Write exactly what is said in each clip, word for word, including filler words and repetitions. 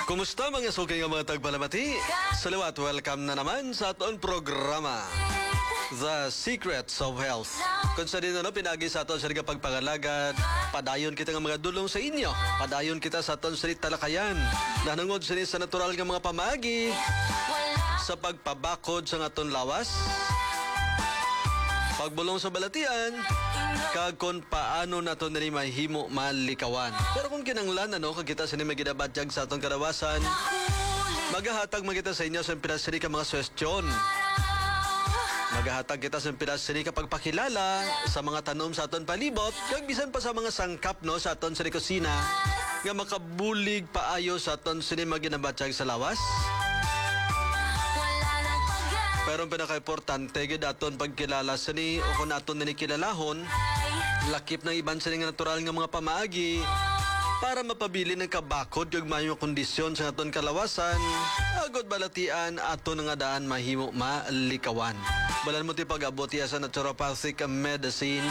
Kumusta mga suking nga mga tagpalamati? Salawat, welcome na naman sa aton programa The Secrets of Health. Kung sa din ano, pinagi sa aton sa rin pagpangalagad, padayon kita ng mga dulong sa inyo. Padayon kita sa aton sa rin talakayan. Nanungod sa rin sa natural ng mga pamagi sa pagpabakod sa aton lawas, pagbulong sa balatian, kag kung paano nato na rin mahimo malikawan. Pero kung kinanglan, ano, kag kita sa rin maginabadyag sa atong karawasan, magahatag magita sa inyo sa pinasiri ka mga suwestyon. Magahatag kita sa pinasiri ka pagpakilala sa mga tanom sa aton palibot, kag bisan pa sa mga sangkap, no, sa aton sa rin kusina, nga makabulig paayo sa aton sa rin maginabadyag sa lawas. Pero ang pinaka-importante, gid aton pagkilala sa ni o kung aton na ni kilalahon, lakip ng iban sa nga natural nga mga pamaagi para mapabili ng kabakod yung mayong kondisyon sa aton kalawasan, agod balatian aton nga daan mahimo malikawan. Balan mo ti pag-abot sa naturopathic medicine,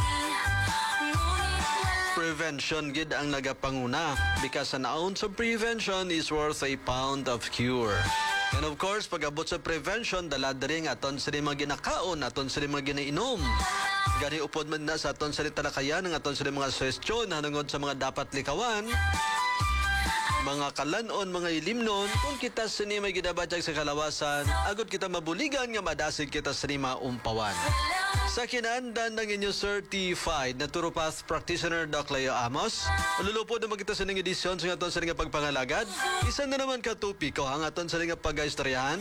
prevention gid ang nagapanguna, because an ounce of prevention is worth a pound of cure. And of course, pag-abot sa prevention, dalad rin aton sa mga ginakaon, aton sa mga ginainom. Gani upod man na sa aton sa talakayan, ng aton sa mga suwestyon, hanungod sa mga dapat likawan, mga kalanon, mga ilimnon, kung kita sa may ginabadyag sa kalawasan, agad kita mabuligan nga madasig kita sa maumpawan. Sa kinandan ng inyo certified naturopath practitioner Doc Leo Amos, lulupod naman kita sa ng edisyon sa aton sa nga pagpangalagad. Isa na naman ka tupiko ang aton sa nga pag-istoryahan.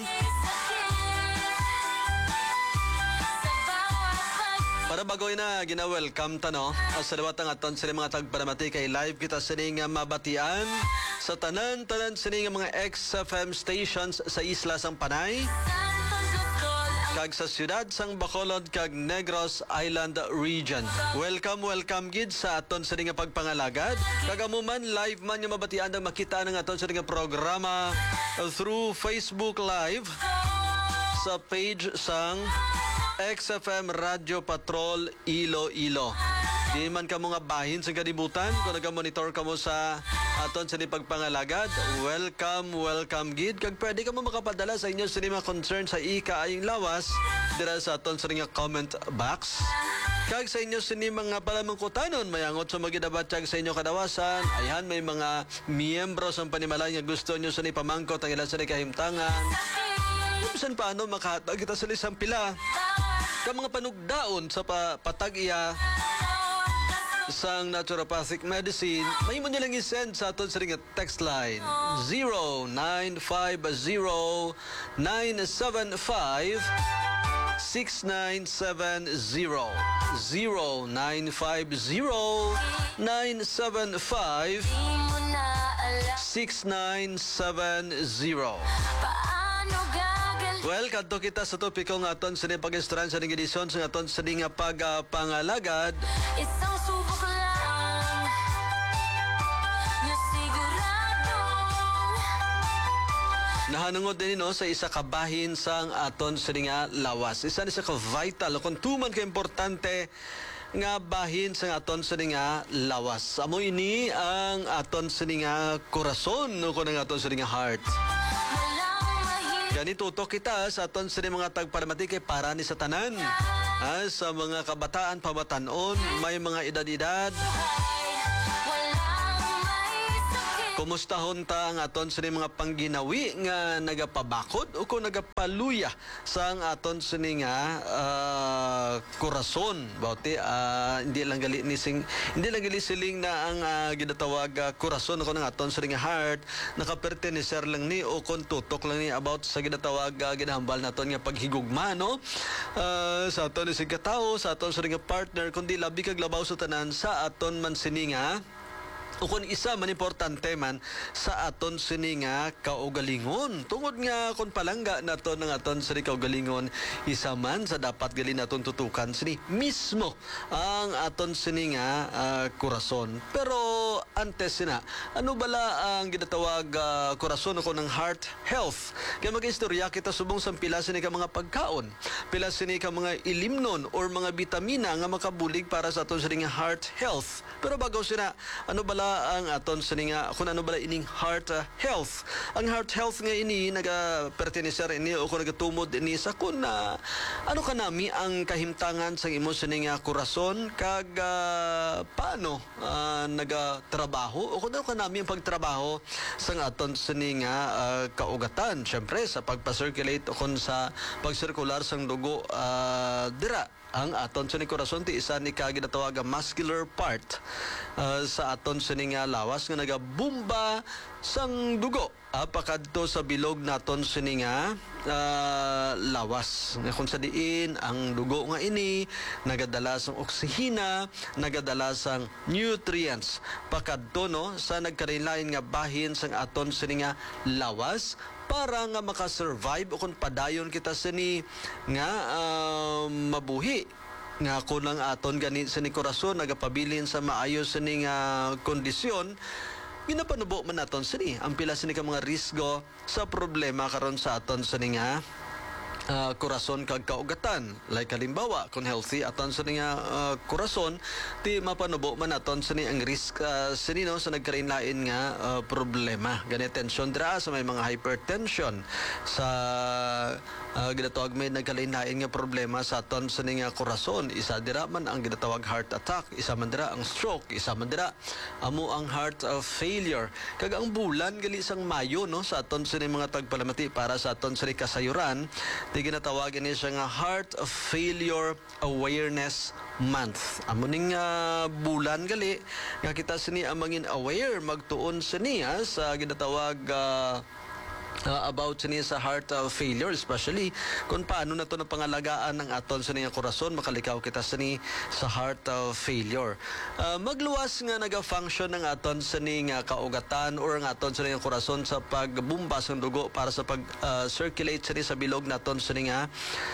Para bagoy na gina-welcome tano, sa liwat ang aton sa mga tagparamati kay live kita sa nga mabatian sa tanan-tanan sa nga mga X F M stations sa Isla Sang Panay, kag sa siyudad sang Bacolod kag Negros Island region. Welcome, welcome gid sa aton sa nga pagpangalagad. Kag amuman live man nga mabatian ang makita ng aton sa nga programa through Facebook Live sa page sang X F M Radio Patrol Iloilo. Di man ka mga bahin sa kalibutan, kung nag-monitor ka mo sa aton sa pagpangalagad, welcome, welcome gid. Kag pwede ka mo makapadala sa inyo sa mga concern sa ika-aying lawas dira sa aton sa nga comment box. Kag sa inyo sa mga palamangkutanon, mayangot sa maginabatyag sa inyo kadawasan, ayan may mga miyembro sa panimalay nga gusto nyo sa ni pamangkot ang ilan sa ni kahimtangan. Bisan paano makahatag kita sa lisang pila ka mga panugdaon sa pa patag-iya sang naturopathic medicine, may mo nilang i-send sa aton sa ring text line zero nine five zero nine seven five six nine seven zero zero nine five zero nine seven five six nine seven zero. Well, kadto kita sa topiko nga aton sa pag-istran sa ning edisyon sa aton sa ning pagpangalagad. Isang subok lang, yung sigurado. Nahanungod din no sa isa ka bahin sang aton sa ning lawas. Isa ni sa ka vital kung tuman ka importante nga bahin sa aton sa ning lawas. Amo ini ang aton sa ning korason no kun ang aton sa ning heart. Gani tutok kita sa aton sa mga tagparamati kay para ni sa tanan. Ah, sa mga kabataan pamatanon, may mga edad-edad. Kumustahon ta ang aton sa mga pangginawi nga nagapabakod o kung nagapaluya sa ang aton sa nga uh, korason. Bauti, uh, hindi lang gali ni sing, hindi lang gali siling na ang uh, ginatawag uh, korason o kung ang aton sa nga heart, nakaperteneser lang ni o kung tutok lang ni about sa ginatawag uh, ginahambal naton nga paghigugma, no? Uh, sa aton ni sing katao, sa aton sa nga partner, kundi labi kag labaw sa tanan sa aton man sininga. O kung isa man importante man sa aton sini nga kaugalingon. Tungod nga kung palangga naton ng aton sini kaugalingon, isa man sa dapat gali naton tutukan sini mismo ang aton sini nga uh, korason. Pero antes sina, ano bala ang ginatawag uh, korason o ng heart health? Kaya mag-istorya kita subong sa pila sini ka mga pagkaon, pila sini ka mga ilimnon or mga bitamina nga makabulig para sa aton sini nga heart health. Pero bago sina, ano bala ang aton sini nga kung ano bala ining heart uh, health. Ang heart health nga ini naga pertenecer ini o kung nagatumod ini sa kun na ano kanami ang kahimtangan sa imo sini nga korason kag uh, paano uh, nagatrabaho o kung ano kanami ang pagtrabaho sa aton sini nga uh, kaugatan. Syempre sa pagpa-circulate o kung sa pagsirkular sang dugo uh, dira ang aton sa ni korason ti isa ni kaginatawag nga muscular part uh, sa aton sa ni nga lawas nga nagabumba sang dugo apakadto sa bilog naton sa ni nga uh, lawas nga kung sa diin ang dugo nga ini nagadala sang oksihina, nagadala sang nutrients pakadto no sa nagkarilain nga bahin sang aton sa ni nga lawas para nga makasurvive o kung padayon kita sini nga uh, mabuhi nga kung lang aton gani sa ni korason nagapabilin sa maayos sa ni nga kondisyon ginapanubo man naton sini ang pila sini ka mga risgo sa problema karon sa aton sini nga Uh, korason kag kaugatan like halimbawa kung healthy aton sa nga uh, korason ti mapanubo man aton sa ang risk uh, sinino sa nagkarinlain nga uh, problema gani tension dra sa may mga hypertension sa uh, ginatawag may nagkarinlain nga problema sa aton sa nga korason isa dira man ang ginatawag heart attack isa man dira ang stroke isa man dira amo ang heart of failure kag ang bulan gali sang Mayo no sa aton sa mga tagpalamati para sa aton sa kasayuran di ginatawagan niya siya nga Heart of Failure Awareness Month. Amo ning uh, bulan gali nga kita sini amangin aware magtuon siniya sa ginatawag uh, Uh, about sini sa heart of failure especially kung paano na to na pangalagaan ng aton sa nga korason makalikaw kita sini sa heart of failure uh, magluwas nga naga-function ng aton sa nga kaugatan or ang aton sa nga korason sa pagbumbas ng dugo para sa pag uh, circulate sini sa bilog naton sa nga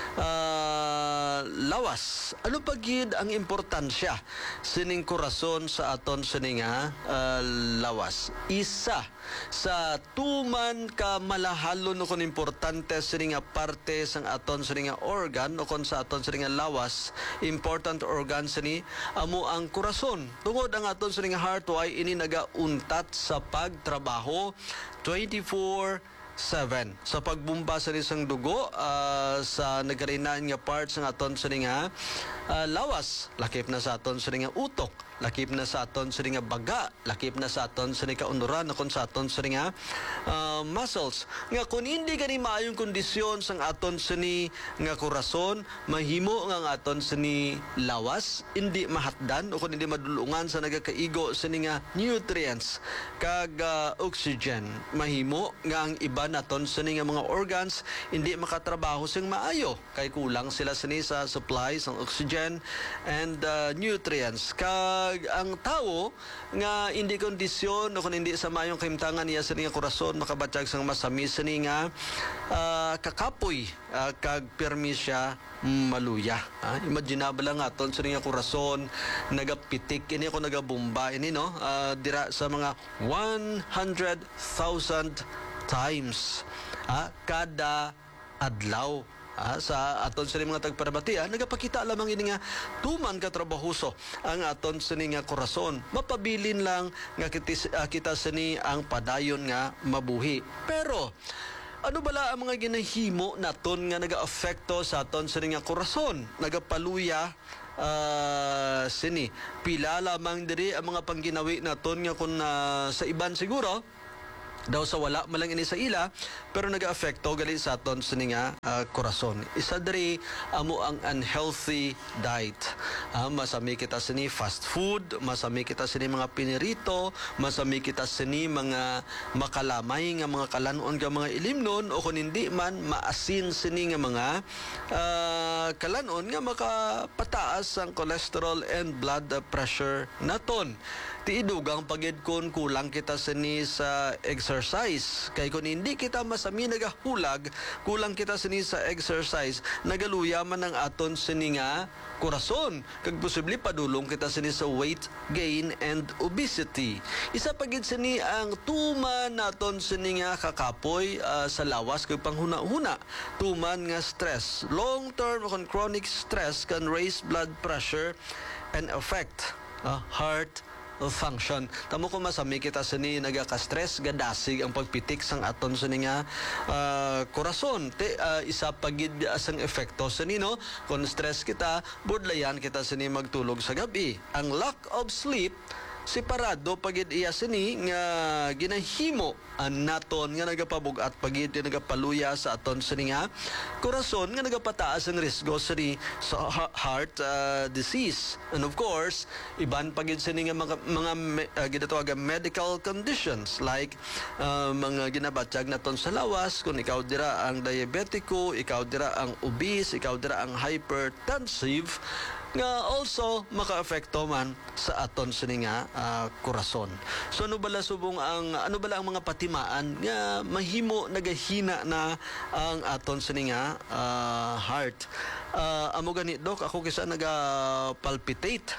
uh, lawas ano pagid ang importansya sining korason sa aton sa nga uh, lawas isa sa tuman ka malahalon no kon importante sa nga parte sang aton sa nga organ o kon sa aton sa nga lawas important organ sa ni amo ang korason tungod ang aton sa nga heart why ini nagauntat sa pagtrabaho twenty-four seven sa pagbumba sa isang dugo uh, sa nagkarinaan nga parts ng aton sa nga uh, lawas lakip na sa aton sa nga utok lakip na sa aton sa nga baga lakip na sa aton sa nga kaunuran kung sa aton sa nga uh, muscles nga kung hindi gani maayong kondisyon sang aton sa ni nga korason mahimo nga ang aton sa ni lawas hindi mahatdan o kung hindi madulungan sa nagakaigo sa ni nga nutrients kag uh, oxygen mahimo nga ang iba naton sa ni nga mga organs hindi makatrabaho sing maayo kay kulang sila sini sa supply sang oxygen and uh, nutrients kag ang tao nga hindi kondisyon o kung hindi sa mayong kahimtangan niya sa nga korason makabatyag sang masamis sa nga uh, kakapoy uh, kag pirmi siya maluya ha? Imaginable lang aton sa nga korason nagapitik ini ko nagabumba ini no uh, dira sa mga one hundred thousand times ha? Kada adlaw Ah, sa aton sa mga tagparabati ah, nagapakita lamang ini nga tuman ka trabahoso ang aton sa nga korason mapabilin lang nga kita, uh, kita sini ang padayon nga mabuhi pero ano bala ang mga ginahimo naton nga nagaapekto sa aton sa nga korason nagapaluya uh, sini pila lamang diri ang mga pangginawi naton nga kun uh, sa iban siguro daw sa wala malang ini sa ila pero nagaapekto gali sa aton sa nga uh, korason isa diri amo ang unhealthy diet uh, masami kita sini fast food masami kita sini mga pinirito masami kita sini mga makalamay nga mga kalanon nga mga ilimnon o kung hindi man maasin sini nga mga uh, kalanon nga makapataas ang cholesterol and blood pressure naton ti idugang pagid kun kulang kita sini sa exercise kay kun hindi kita masami nagahulag kulang kita sini sa exercise nagaluya man ang aton sini nga korason kag posible padulong kita sini sa weight gain and obesity isa pagid sini ang tuman naton sini nga kakapoy uh, sa lawas kag panghuna-huna tuman nga stress long term o chronic stress can raise blood pressure and affect uh, heart function. Tamo ko masami kita sini nagaka-stress gadasig ang pagpitik sang aton sini nga uh, korason. Te uh, isa pagid asang epekto sini no. Kung stress kita, budlayan kita sini magtulog sa gabi. Ang lack of sleep separado pagid iya sini nga ginahimo ang naton nga nagapabugat pagid nagapaluya sa aton sini nga korason nga nagapataas ang risgo sini sa heart uh, disease. And of course, iban pagid sini nga mga, mga uh, ginatawag medical conditions like uh, mga ginabatyag naton sa lawas kung ikaw dira ang diabetiko, ikaw dira ang obese, ikaw dira ang hypertensive nga also maka-apekto man sa aton sini nga uh, korason. So ano bala subong ang ano bala ang mga patimaan nga mahimo nagahina na ang aton sini nga uh, heart. Uh, amo gani dok ako kisa naga palpitate.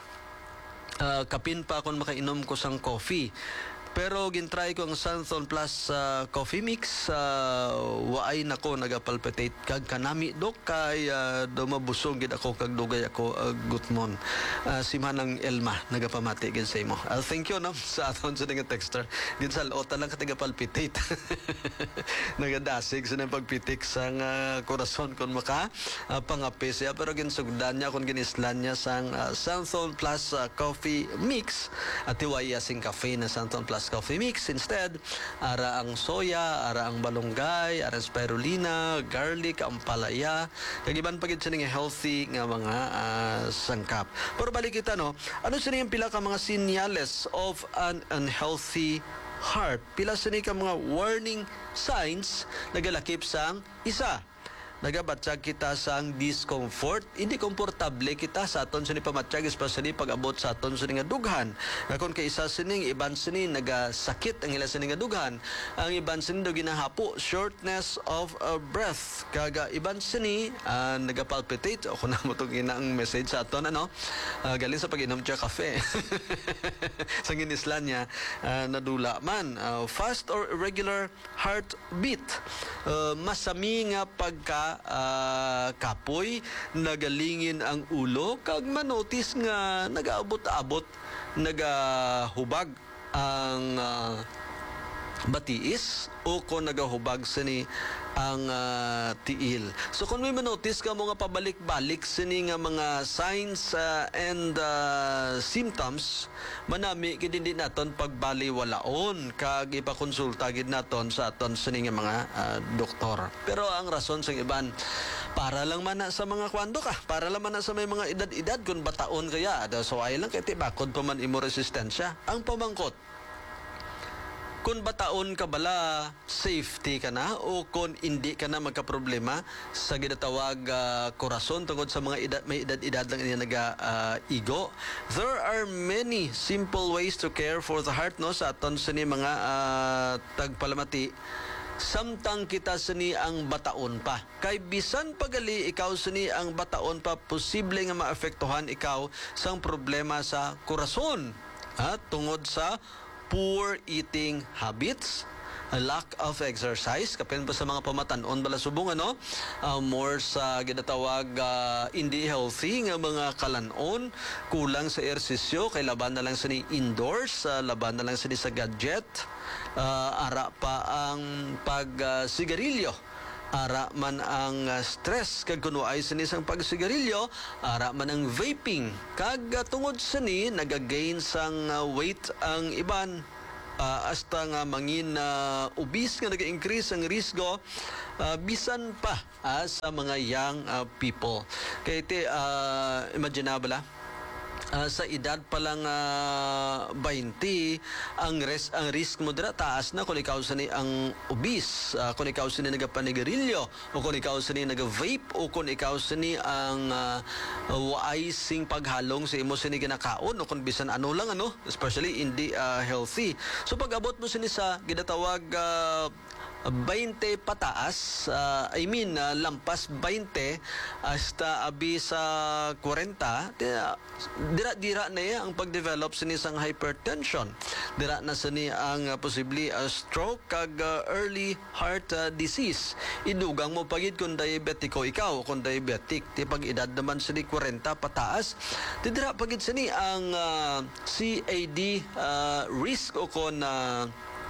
Uh, kapin pa akong makainom ko sang coffee. Pero gintry ko ang Santhon Plus uh, coffee mix, uh, waay nako nagapalpitate kag kanami dok kay uh, dumabusog gid ako kag dugay ako uh, gutmon. Uh, si Manang Elma nagapamati gid sa imo. Uh, thank you no sa aton sa nga texter. Gid sa lota lang ka palpitate. Nagadasig sa nang pagpitik sang uh, korason kon maka uh, pangapi siya pero ginsugdan niya kon ginislan niya sang uh, Santhon Plus uh, coffee mix at iwaya sing cafe na Santhon Plus coffee mix. Instead, ara ang soya, ara ang balunggay, ara ang spirulina, garlic, ampalaya, kagiban pagid sa nga healthy nga mga uh, sangkap. Pero balik kita no, ano sa yung pila ka mga sinyales of an unhealthy heart? Pila sa ka mga warning signs nagalakip sang isa? Nagabatsyag kita sang discomfort, hindi komportable kita sa aton sini pamatsyag, especially pag-abot sa aton sini nga dughan. Kung kay isa sining iban sini nagasakit ang ila sini nga dughan, ang iban sini do ginahapo shortness of uh, breath, kaga iban sini uh, nagapalpitate. Ako na mo itong ang message sa aton ano, uh, galing sa pag-inom siya kafe. Sa ginislan niya uh, nadula man, uh, fast or irregular heartbeat, uh, masami nga pagka Uh, kapoy, nagalingin ang ulo, kag manotis nga nagaabot-abot, nagahubag ang uh, batiis o kung nagahubag sini ang uh, tiil. So kung may manotis ka mga pabalik-balik sini nga mga signs uh, and uh, symptoms, manami gid din naton pagbaliwalaon kag ipakonsulta gid naton sa aton sini nga mga uh, doktor. Pero ang rason sa iban para lang man na sa mga kwando ka, para lang man na sa may mga edad-edad kung bataon kaya, so ay lang kay tibakod pa man imo resistensya. Ang pamangkot kung bataon ka bala, safety ka na o kung hindi ka na magkaproblema sa ginatawag uh, korason tungkol sa mga edad, may edad-edad lang niya naga-igo. Uh, There are many simple ways to care for the heart no sa aton sini mga uh, tagpalamati. Samtang kita sini ang bataon pa. Kay bisan pagali ikaw sini ang bataon pa, posible nga maapektuhan ikaw sang problema sa korason. Ha? Tungod sa poor eating habits, a lack of exercise, kapin pa sa mga pamatanon bala subong ano, uh, more sa ginatawag uh, hindi healthy nga mga kalanon, kulang sa ersisyo, kay laban na lang sa ni indoors, uh, laban na lang sa ni sa gadget, uh, ara pa ang pag uh, sigarilyo, ara man ang uh, stress kag kuno ay sini sang pagsigarilyo, ara man ang vaping kag uh, tungod sini nagagain sang uh, weight ang iban, uh, hasta nga mangin uh, obese nga naga-increase ang risgo uh, bisan pa uh, sa mga young uh, people. Kay iti uh, imaginable Uh, sa edad pa lang uh, twenty, ang res ang risk mo dira taas na kung ikaw sini ang obese, uh, kung ikaw sini nagapanigarilyo, o kung ikaw sini naga-vape, o kung ikaw sini ang uh, waay sing paghalong sa imo sini ginakaon, o kung bisan ano lang ano, especially hindi uh, healthy. So pag abot mo sini sa ginatawag uh, twenty pataas, uh, I mean uh, lampas twenty hasta abi sa forty, dira-dira na iya ang pagdevelop sini sang hypertension. Dira na sini ang uh, posible uh, stroke kag uh, early heart uh, disease. Idugang mo pagid kung diabetiko ikaw, kung diabetic, ti pag edad naman sini forty pataas, ti dira pagid sini ang uh, C A D uh, risk o kon uh,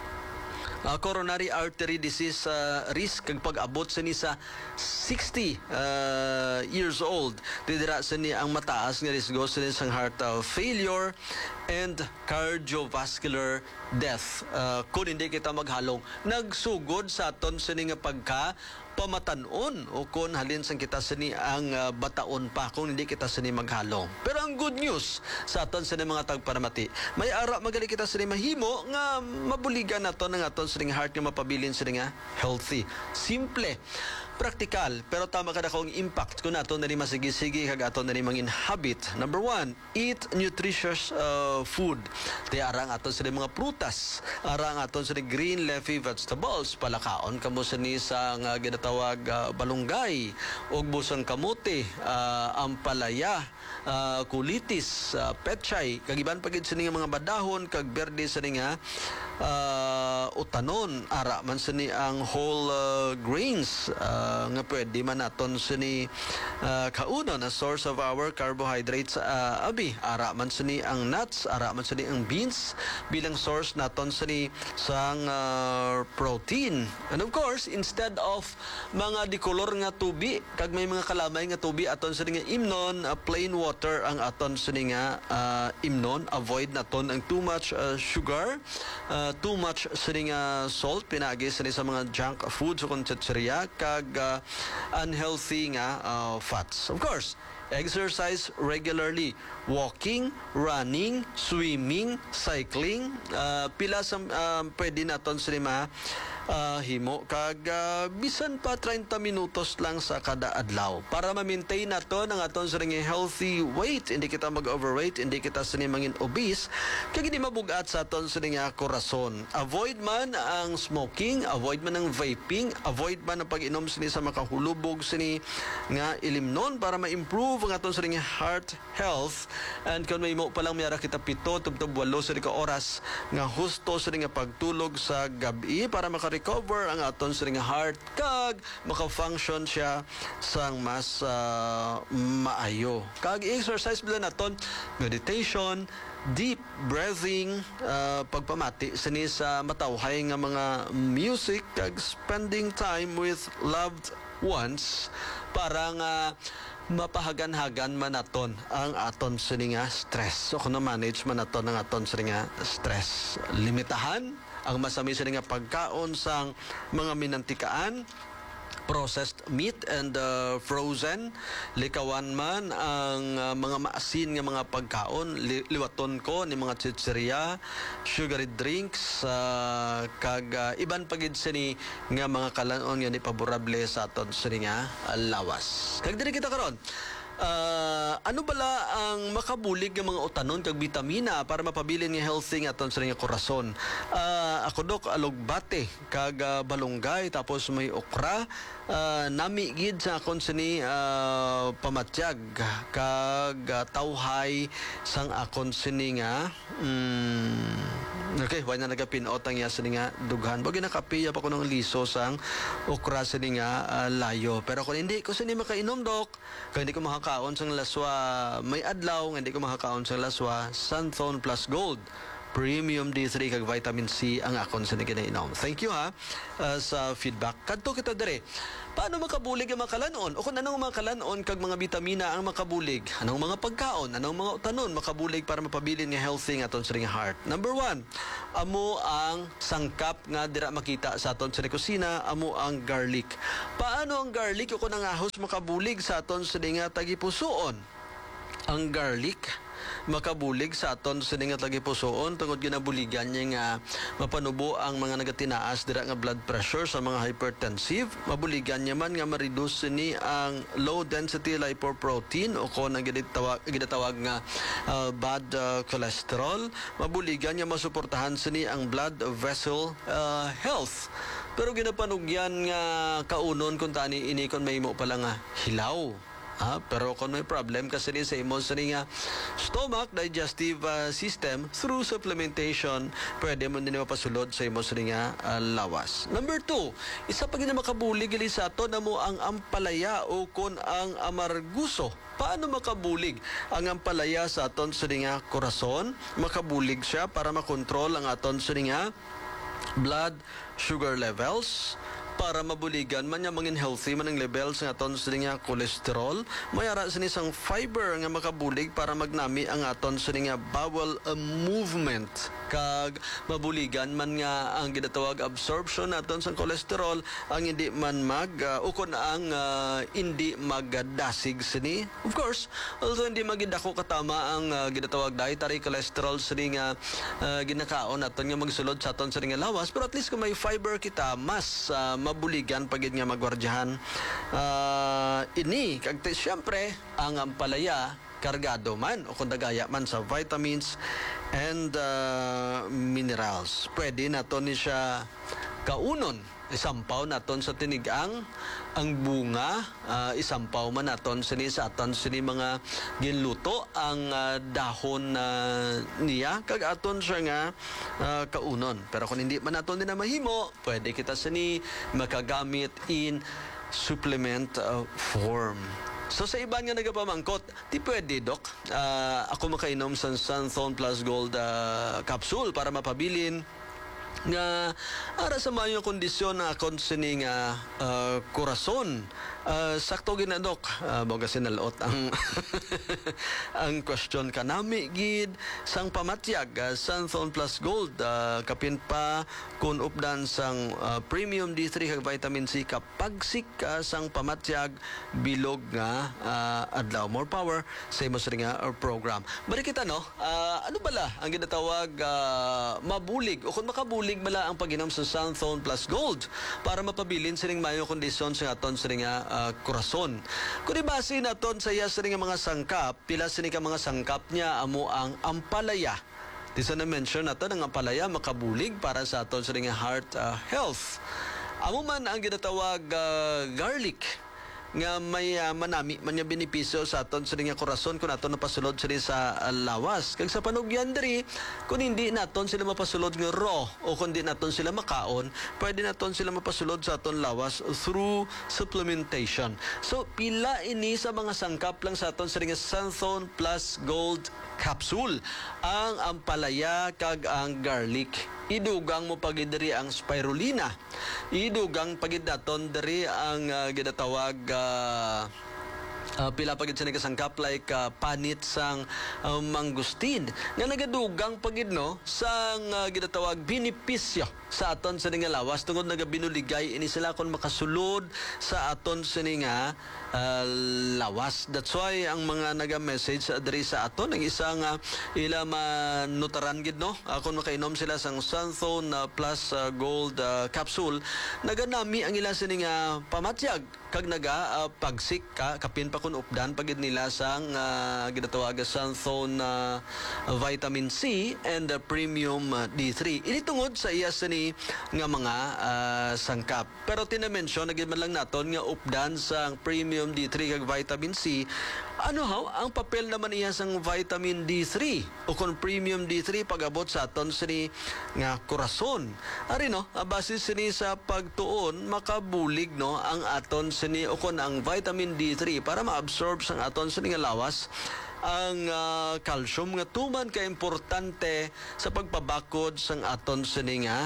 Uh, coronary artery disease uh, risk kag pag-abot sa ni sa sixty uh, years old. Didira sa ni ang mataas nga risgo sa ni sang heart uh, failure and cardiovascular death. Uh, kung hindi kita maghalong, nagsugod sa aton sa ni nga pagka pamatanon o kung halin sang kita sini ang uh, bataon pa kung hindi kita sini maghalong. Pero ang good news sa aton sini mga tagparamati, may ara magali kita sini mahimo nga mabuligan nato ng aton sini heart nga mapabilin sini nga healthy. Simple, praktikal, pero tama kada kong impact kung aton na ni masigi-sige kag aton na ni mangin habit. Number one, eat nutritious uh, food. Di arang aton sini mga prutas, arang aton sini green leafy vegetables, palakaon kamo sini sa nga ginatawag uh, balunggay ug busang kamote, uh, ampalaya, uh, kulitis, uh, petchay, kagiban pagid sini nga mga badahon kag berde sini nga uh, utanon, ara man sini ang whole uh, grains uh, nga pwede man naton sini uh, kauno na source of our carbohydrates uh, abi, ara man sini ang nuts, ara man sini ang beans bilang source naton sini sang uh, protein. And of course, instead of mga dikolor nga tubi kag may mga kalamay nga tubi aton sini nga imnon, uh, plain water ang aton sini nga uh, imnon. Avoid naton ang too much uh, sugar, uh, too much sini nga salt pinagi sini sa mga junk foods o kontsetseriya kag uh, unhealthy nga uh, fats. Of course, exercise regularly, walking, running, swimming, cycling, uh, pila sa uh, pwede naton sini uh, himo kag uh, bisan pa thirty minutos lang sa kada adlaw para ma-maintain nato ang aton sini healthy weight, hindi kita mag-overweight, hindi kita sini mangin obese kag hindi mabugat sa aton sini nga korason. Avoid man ang smoking, avoid man ang vaping, avoid man ang pag-inom sini sa makahulubog sini nga ilimnon para ma-improve ang aton sini heart health. And kung may mo palang mayara kita pito tubtob walo sini ka oras nga husto sini nga pagtulog sa gabi para maka-recover ang aton sini nga heart kag maka-function siya sang mas uh, maayo. Kag exercise bila naton meditation, deep breathing, uh, pagpamati sini sa matawhay nga mga music kag spending time with loved ones para nga mapahagan-hagan man naton ang aton sini nga stress. So kung na-manage man naton ang aton sini nga stress, limitahan ang masami sini nga pagkaon sang mga minantikaan, processed meat and uh, frozen, likawan man ang uh, mga maasin nga mga pagkaon, li liwaton ko ni mga chicheria, sugary drinks, uh, kag uh, iban pagid sini nga mga kalanon nga ni paborable sa aton sini nga uh, lawas. Kag diri kita karon, Uh, ano bala ang makabulig ng mga utanon kag bitamina para mapabilin nga healthy nga aton sa nga korason? Uh, ako dok alugbate kag uh, balunggay tapos may okra, uh, nami gid sa akon sini uh, pamatyag kag uh, tawhay sang akon sini nga mm, okay, why na nagapinot ang yasa nga dughan. Bagay nakapiya pa ko ng liso sang okra sa nga uh, layo. Pero kung hindi ko sini makainom, dok, kung hindi ko makakaon sang laswa may adlaw, hindi ko makakaon sang laswa Sunthone Plus Gold Premium D three kag vitamin C ang akon sa nagkinainom. Thank you ha uh, sa feedback. Kadto kita dire. Paano makabulig ang mga kalanon? O kung anong mga kalanon kag mga bitamina ang makabulig? Anong mga pagkaon? Anong mga utanon makabulig para mapabilin nga healthy nga aton sa heart? Number one, amo ang sangkap nga dira makita sa aton sa kusina, amo ang garlic. Paano ang garlic o kung nangahos makabulig sa aton sa nga tagipusoon? Ang garlic makabulig sa aton sa nga tagipusoon tungod ginabuligan niya nga mapanubo ang mga nagatinaas dira nga blood pressure sa mga hypertensive. Mabuligan niya man nga ma-reduce ni ang low density lipoprotein o kung ang ginatawag, ginatawag nga uh, bad uh, cholesterol. Mabuligan niya masuportahan sini ang blood vessel uh, health Pero ginapanugyan nga kaunon kung tani ini kon mahimo pala nga hilaw. Ah, pero kung may problem kasi ni sa imo sa nga stomach digestive uh, system through supplementation, pwede mo din mapasulod sa imo sa nga uh, lawas. Number two, isa pa gina makabulig gali sa ato namo ang ampalaya o kon ang amarguso. Paano makabulig ang ampalaya sa aton sa nga korason? Makabulig siya para makontrol ang aton sa nga blood sugar levels, para mabuligan man nga mangin healthy man ang levels nga aton sa nga cholesterol, mayara sa isang fiber nga makabulig para magnami ang aton sa nga bowel uh, movement, kag mabuligan man nga ang ginatawag absorption naton sa cholesterol, ang hindi man mag uh, ukon ang uh, hindi magdasig sini. Of course, although hindi magidako katama ang uh, ginatawag dietary cholesterol sini nga uh, ginakaon naton nga magsulod sa aton sa nga lawas, pero at least kung may fiber kita, mas uh, mabuligan pagid nga magwardyahan uh, ini kag siyempre ang ampalaya kargado man o kung dagaya man sa vitamins and uh, minerals. Pwede naton ni siya kaunon, isampaw naton sa tinigang ang bunga, uh, isampaw man naton sini sa aton sini mga ginluto ang uh, dahon uh, niya kag aton siya nga uh, kaunon. Pero kung hindi man naton din na mahimo, pwede kita sini makagamit in supplement uh, form. So sa iban nga nagapamangkot, di pwede, Dok. Uh, ako makainom sa Sunthorn Plus Gold uh, capsule para mapabilin nga ara sa maayong kondisyon na akon sini nga uh, korason. Uh, sakto gina, Dok. Uh, baga sinalot ang ang question kanami gid sang pamatyag uh, Sunthorn Plus Gold uh, kapin pa kun updan sang uh, premium D three kag vitamin C kapagsik uh, sang pamatyag bilog nga uh, adlaw. More power sa imo sa nga uh, program. Bari kita no, uh, ano bala ang ginatawag uh, mabulig o kung makabulig bala ang pag-inom sa Sunthorn Plus Gold para mapabilin sining maayong kondisyon sa aton sa nga uh, korason. Kung ibase naton sa iya sa nga mga sangkap, pila sini ka mga sangkap niya amo ang ampalaya. Tisa na mention nato ang ampalaya makabulig para sa aton sa nga heart uh, health. Amo man ang ginatawag uh, garlic nga may uh, manami man nga benepisyo sa aton sa nga korason kung aton napasulod sila sa uh, lawas. Kag sa panugyan diri, kung hindi naton sila mapasulod nga raw o kung hindi naton sila makaon, pwede naton sila mapasulod sa aton lawas through supplementation. So pila ini sa mga sangkap lang sa aton sa nga Sunthorn Plus Gold capsule, ang ampalaya kag ang garlic. Idugang mo pagid diri ang spirulina. Idugang pagid naton diri ang uh, ginatawag uh, Uh, pila pagid sa kasangkap like uh, panit sang uh, mangustin nga nagadugang pagid no sang uh, ginatawag benepisyo sa aton sa nga lawas tungod nagabinuligay ini sila kon makasulod sa aton sa nga uh, lawas. That's why ang mga naga-message uh, diri sa aton ang isang uh, ila manutaran gid no uh, kon makainom sila sang Sunthorn uh, Plus uh, Gold uh, capsule, naganami ang ila sa nga pamatyag kag naga uh, pagsik ka kapin pa kun updan pagid nila sang uh, ginatawag Sunthorn uh, vitamin C and the premium uh, D three. Ini tungod sa iya sini nga mga uh, sangkap. Pero tinamensyon nagid man lang naton nga updan sang premium D three kag vitamin C. Ano haw ang papel naman iya sang vitamin D three o kon premium D three pag-abot sa aton sini nga korason. Ari no, base sini sa pagtuon makabulig no ang aton sini o kon ang vitamin D three para ma-absorb sang aton sini nga lawas ang uh, calcium nga tuman ka importante sa pagpabakod sang aton sini nga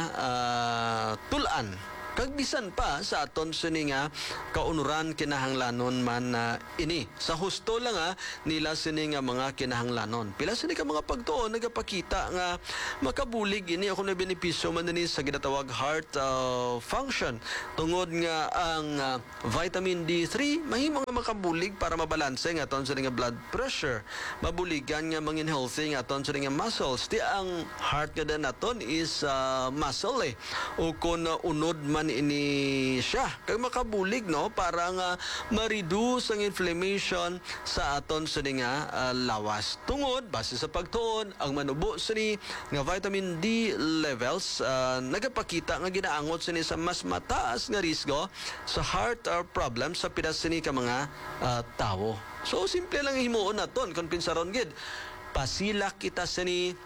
uh, tulan. Kag bisan pa sa aton sini nga kaunuran kinahanglanon man uh, ini. Sa husto lang nga nila sini nga mga kinahanglanon. Pila sini ka mga pagtuon nagapakita nga makabulig ini ako na benepisyo man ni sa ginatawag heart uh, function. Tungod nga ang uh, vitamin D three mahimo nga makabulig para mabalanse nga aton sini nga blood pressure. Mabuligan nga mangin healthy nga aton sini nga muscles. Di ang heart nga naton is uh, muscle eh. O kung uh, unod man man ini siya kag makabulig no para nga ma-reduce ang inflammation sa aton sini nga ah, lawas. Tungod base sa pagtuon ang manubo sini nga vitamin D levels ah, nagapakita nga ginaangot sini sa mas mataas nga risgo sa heart or problems sa pinas sini ka mga ah, tawo. So simple lang himuon naton kon pinsaron gid. Pasilak kita sini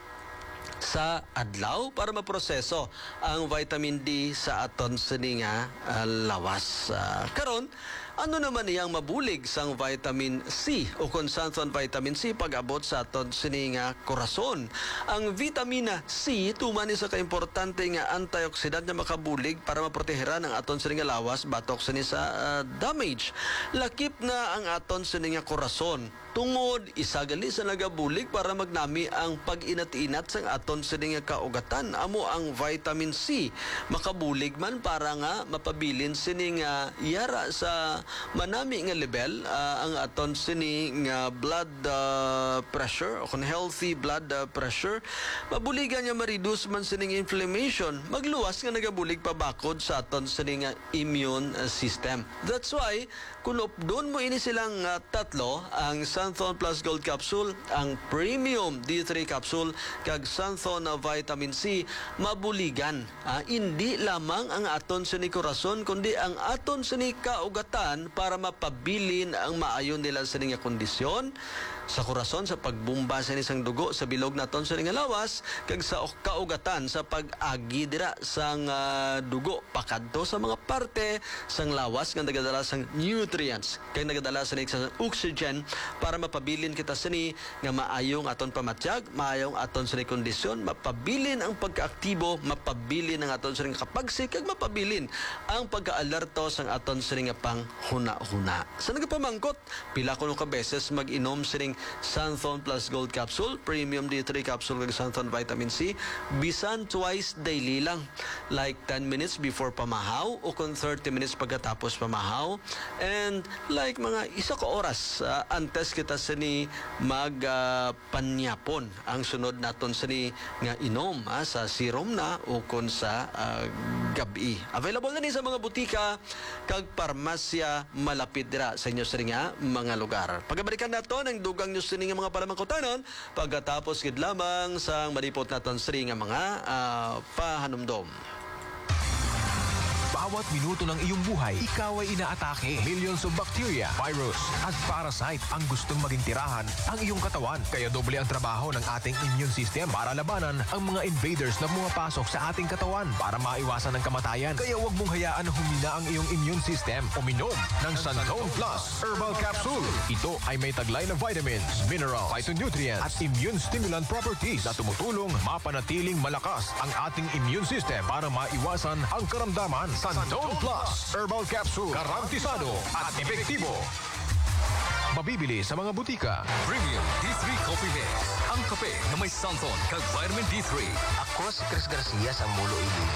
sa adlaw para maproseso ang vitamin D sa aton sini nga ah, lawas. Ah, karon ano naman iyang mabulig sang vitamin C o konsanton vitamin C pag-abot sa aton sini nga korason. Ang vitamina C tuman ni sa kaimportante nga antioxidant nga makabulig para maproteheran ang aton sini nga lawas batok sini sa ah, damage. Lakip na ang aton sini nga korason. Tungod isagali sa nagabulig para magnami ang pag-inat-inat sang aton sini nga kaugatan. Amo ang vitamin C makabulig man para nga mapabilin sini nga yara sa manami nga level ah, ang aton sini nga blood ah, pressure o kung healthy blood ah, pressure. Mabuligan niya ma-reduce man sini nga inflammation. Magluwas nga nagabulig pa bakod sa aton sini nga immune ah, system. That's why kung doon mo ini silang ah, tatlo, ang Santhon Plus Gold Capsule, ang Premium D three Capsule, kag Santhon na Vitamin C, mabuligan. Ah, hindi lamang ang aton sini korason, kundi ang aton sini kaugatan para mapabilin ang maayon nila sa nga kondisyon sa korason sa pagbumba sa isang dugo sa bilog naton sa nga lawas kag sa kaugatan sa pag-agi dira sang ah, dugo pakadto sa mga parte sang lawas nga nagadala sang nutrients kay nagadala sa isang oxygen para mapabilin kita sini nga maayong aton pamatyag, maayong aton sini kondisyon, mapabilin ang pagkaaktibo, mapabilin ang aton sini kapagsik kag mapabilin ang pagkaalerto sang aton sini nga panghuna-huna. Sa nagapamangkot pila kuno ka beses mag-inom sining Santhon Plus Gold Capsule, Premium D three Capsule kag Santhon Vitamin C, bisan twice daily lang. Like ten minutes before pamahaw o kung thirty minutes pagkatapos pamahaw. And like mga isa ka oras uh, antes kita sini mag uh, panyapon ang sunod naton sini nga inom ah, sa serum na o kung sa uh, gabi. Available na ni sa mga butika kag parmasya malapit dira sa inyo sini nga mga lugar. Pagabalikan naton ang dugang nyo sini nga mga palamangkutanon pagkatapos gid lamang sa malipot naton sini nga mga uh, pahanumdom. Bawat minuto ng iyong buhay, ikaw ay inaatake. Millions of bacteria, virus, at parasite ang gustong maging tirahan ang iyong katawan. Kaya doble ang trabaho ng ating immune system para labanan ang mga invaders na pumapasok sa ating katawan para maiwasan ang kamatayan. Kaya huwag mong hayaan na humina ang iyong immune system. Uminom ng Santhon Plus Herbal Capsule. Ito ay may taglay na vitamins, minerals, phytonutrients, at immune stimulant properties na tumutulong mapanatiling malakas ang ating immune system para maiwasan ang karamdaman. Santhon Plus Herbal Capsule. Garantisado at epektibo. Mabibili sa mga butika. Premium D three Coffee Mix. Ang kape na may Santhon kag vitamin D three. Ako si Chris Garcia sa Mulo, Iloilo.